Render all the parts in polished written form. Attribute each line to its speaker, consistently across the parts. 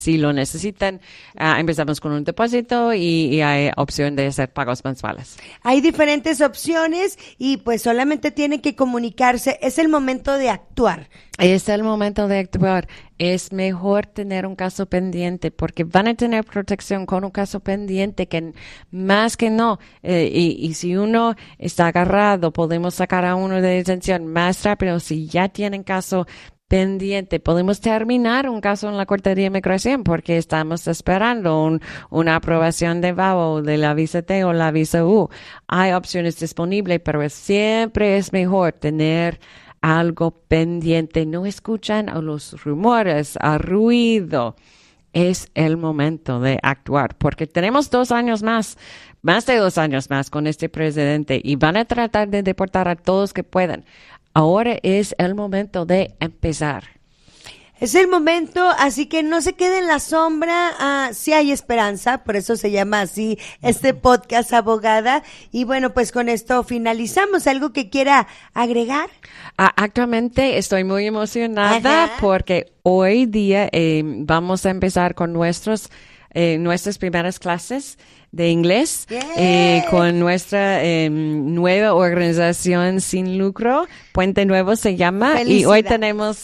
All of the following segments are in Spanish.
Speaker 1: Si lo necesitan, empezamos con un depósito y hay opción de hacer pagos mensuales.
Speaker 2: Hay diferentes opciones y pues solamente tienen que comunicarse. Es el momento de actuar.
Speaker 1: Es el momento de actuar. Es mejor tener un caso pendiente porque van a tener protección con un caso pendiente que más que no. Y si uno está agarrado, podemos sacar a uno de detención más rápido. Si ya tienen caso pendiente, podemos terminar un caso en la Corte de Inmigración porque estamos esperando una aprobación de VAWA, de la visa T o la visa U. Hay opciones disponibles, pero siempre es mejor tener algo pendiente. No escuchan a los rumores, al ruido. Es el momento de actuar porque tenemos 2 años más de 2 años más con este presidente y van a tratar de deportar a todos que puedan. Ahora es el momento de empezar.
Speaker 2: Es el momento, así que no se quede en la sombra. Sí hay esperanza, por eso se llama así este podcast, abogada. Y bueno, pues con esto finalizamos. ¿Algo que quiera agregar?
Speaker 1: Actualmente estoy muy emocionada porque hoy día vamos a empezar con nuestras primeras clases de inglés con nuestra nueva organización sin lucro, Puente Nuevo se llama. Felicidad. Y hoy tenemos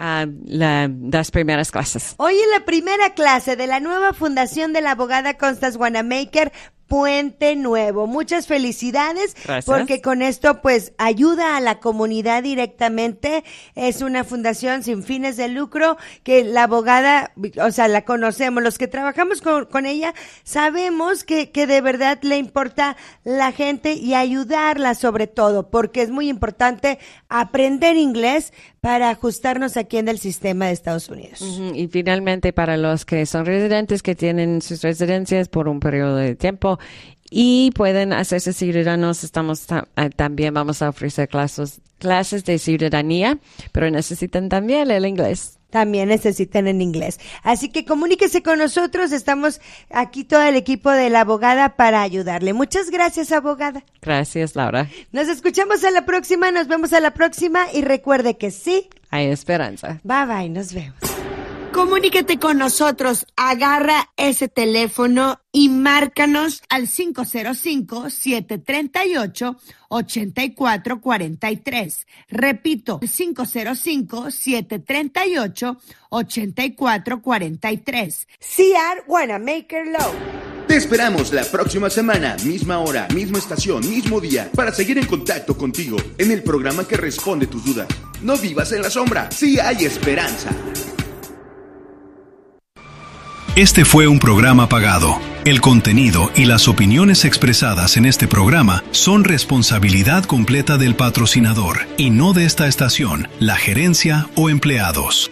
Speaker 1: las primeras clases.
Speaker 2: Hoy en la primera clase de la nueva fundación de la abogada Constance Wanamaker, Puente Nuevo. Muchas felicidades. Gracias. Porque con esto pues ayuda a la comunidad directamente. Es una fundación sin fines de lucro que la abogada, o sea, la conocemos. Los que trabajamos con ella sabemos que de verdad le importa la gente y ayudarla sobre todo, porque es muy importante aprender inglés para ajustarnos aquí en el sistema de Estados Unidos.
Speaker 1: Y finalmente para los que son residentes que tienen sus residencias por un periodo de tiempo y pueden hacerse ciudadanos, también vamos a ofrecer clases de ciudadanía, pero necesitan también el inglés.
Speaker 2: También necesitan en inglés. Así que comuníquese con nosotros. Estamos aquí todo el equipo de la abogada para ayudarle. Muchas gracias, abogada.
Speaker 1: Gracias, Laura.
Speaker 2: Nos escuchamos a la próxima, nos vemos a la próxima y recuerde que sí
Speaker 1: hay esperanza.
Speaker 2: Bye, bye, nos vemos. Comuníquete con nosotros, agarra ese teléfono y márcanos al 505-738-8443. Repito, 505-738-8443. CR Wanamaker Law.
Speaker 3: Te esperamos la próxima semana, misma hora, misma estación, mismo día, para seguir en contacto contigo en el programa que responde tus dudas. No vivas en la sombra, sí hay esperanza.
Speaker 4: Este fue un programa pagado. El contenido y las opiniones expresadas en este programa son responsabilidad completa del patrocinador y no de esta estación, la gerencia o empleados.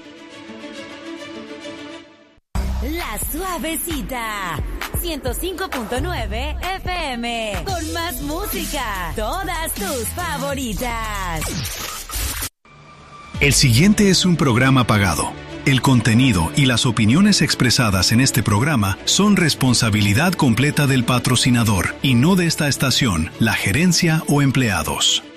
Speaker 5: La Suavecita, 105.9 FM, con más música, todas tus favoritas.
Speaker 4: El siguiente es un programa pagado. El contenido y las opiniones expresadas en este programa son responsabilidad completa del patrocinador y no de esta estación, la gerencia o empleados.